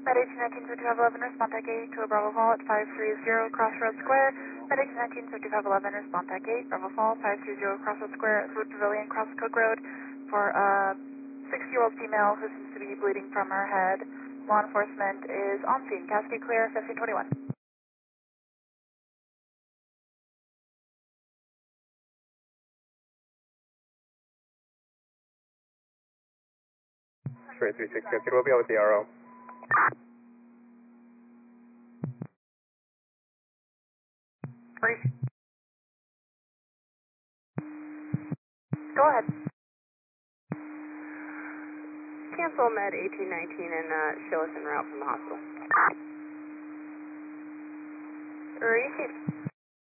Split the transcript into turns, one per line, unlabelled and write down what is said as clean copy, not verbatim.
Med 1819-5511, respond tech 8 to a Bravo Fall at 530 Crossroads Square. Med 1819-5511, respond tech 8, Bravo Fall, 530 Crossroads Square, Food Pavilion, Cross Cook Road, for a 60-year-old female who seems to be bleeding from her head. Law enforcement is on scene. Cascade clear, 1521.
336, we'll be out with the RO.
Brief. Go ahead.
Cancel Med 1819 and show us en route from the hospital.
Received.